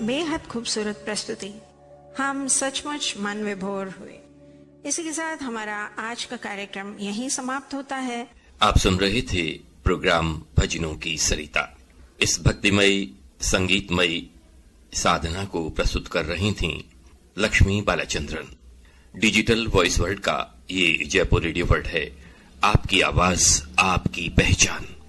बेहद खूबसूरत प्रस्तुति हम सचमुच मन विभोर हुए। इसी के साथ हमारा आज का कार्यक्रम यहीं समाप्त होता है। आप सुन रहे थे प्रोग्राम भजनों की सरिता। इस भक्तिमयी संगीतमयी साधना को प्रस्तुत कर रही थीं Lakshmi Balachandran. Digital voice world का ये जयपुर रेडियो वर्ल्ड है। आपकी आवाज, आपकी पहचान।